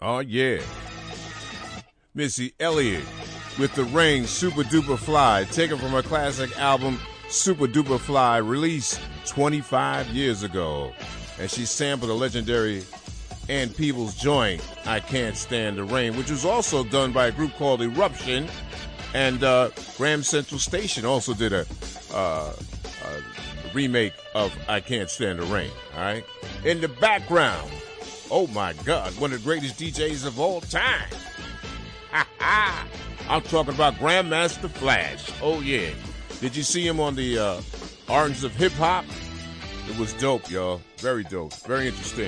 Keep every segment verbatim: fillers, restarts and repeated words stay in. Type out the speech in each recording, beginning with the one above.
Oh, yeah. Missy Elliott with The Rain, Super Duper Fly, taken from her classic album, Super Duper Fly, released twenty-five years ago. And she sampled the legendary Ann Peebles joint, I Can't Stand the Rain, which was also done by a group called Eruption. And uh, Graham Central Station also did a, uh, a remake of I Can't Stand the Rain, all right? In the background, oh my God, one of the greatest D Js of all time. Ha ha! I'm talking about Grandmaster Flash. Oh yeah. Did you see him on the uh, Orange of Hip Hop? It was dope, y'all. Very dope. Very interesting.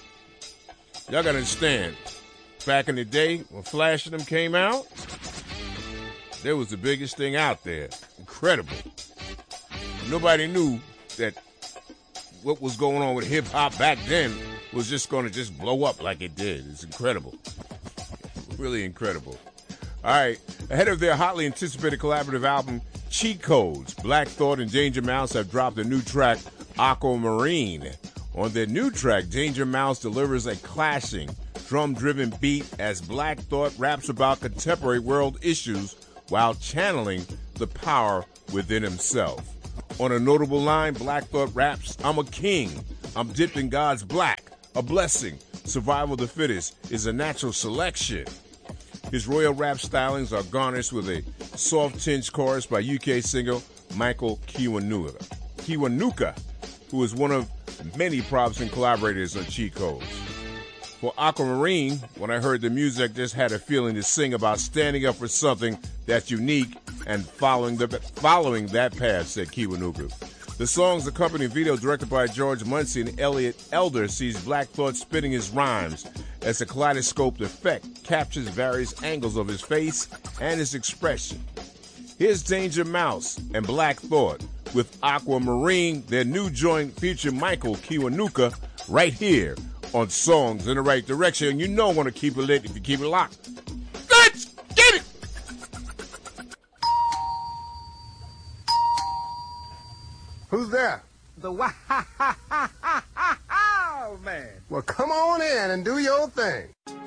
Y'all gotta understand, back in the day when Flash and them came out, there was the biggest thing out there. Incredible. Nobody knew that what was going on with hip hop back then was just going to just blow up like it did. It's incredible. Really incredible. All right. Ahead of their hotly anticipated collaborative album, Cheat Codes, Black Thought and Danger Mouse have dropped a new track, Aquamarine. On their new track, Danger Mouse delivers a clashing, drum-driven beat as Black Thought raps about contemporary world issues while channeling the power within himself. On a notable line, Black Thought raps, I'm a king, I'm dipped in God's black, a blessing, survival of the fittest is a natural selection. His royal rap stylings are garnished with a soft-tinged chorus by U K singer Michael Kiwanuka, Kiwanuka, who is one of many props and collaborators on Cheat Codes. For Aquamarine, when I heard the music, just had a feeling to sing about standing up for something that's unique and following the following that path, said Kiwanuka. The song's accompanying video, directed by George Muncie and Elliot Elder, sees Black Thought spinning his rhymes as a kaleidoscope effect captures various angles of his face and his expression. Here's Danger Mouse and Black Thought with Aquamarine, their new joint featuring Michael Kiwanuka, right here on Songs in the Right Direction. And you know I'm going to keep it lit if you keep it locked. Let's get it! Who's there? The wow ha ha ha ha ha man. Well, come on in and do your thing.